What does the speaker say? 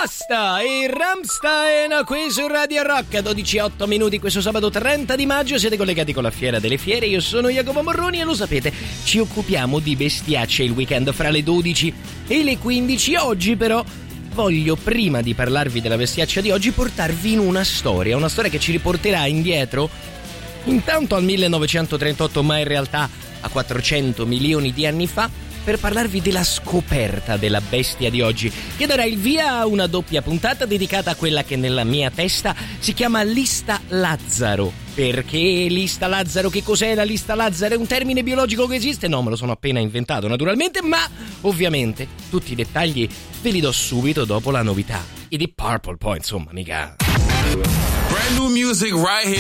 Basta! E Rammstein qui su Radio Rock, 12:08 questo sabato 30 di maggio. Siete collegati con la Fiera delle Fiere. Io sono Jacopo Morroni e lo sapete, ci occupiamo di bestiacce il weekend fra le 12 e le 15. Oggi però voglio, prima di parlarvi della bestiaccia di oggi, portarvi in una storia che ci riporterà indietro intanto al 1938, ma in realtà a 400 milioni di anni fa, per parlarvi della scoperta della bestia di oggi, che darà il via a una doppia puntata dedicata a quella che nella mia testa si chiama Lista Lazzaro. Perché Lista Lazzaro? Che cos'è la Lista Lazzaro? È un termine biologico che esiste? No, me lo sono appena inventato naturalmente, ma ovviamente tutti i dettagli ve li do subito dopo la novità. I Deep Purple poi, insomma, mica... Brand new music right here.